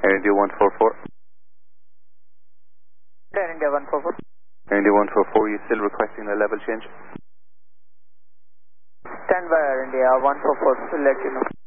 Air India 144. Air India 144. Air India 144, you still requesting a level change? Stand by Air India 144, we'll let you know.